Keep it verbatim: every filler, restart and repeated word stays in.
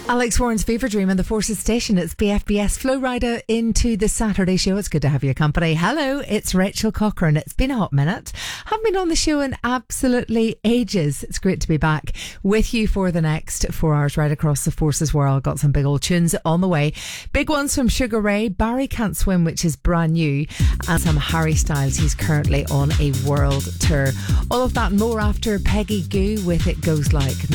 Alex Warren's Fever Dream and the Forces Station. It's B F B S Flow Rider into the Saturday show. It's good to have your company. Hello, it's Rachel Cochran. It's been a hot minute. Haven't been on the show in absolutely ages. It's great to be back with you for the next four hours right across the Forces world. Got some big old tunes on the way. Big ones from Sugar Ray, Barry Can't Swim, which is brand new, and some Harry Styles. He's currently on a world tour. All of that and more after Peggy Gou with It Goes Like.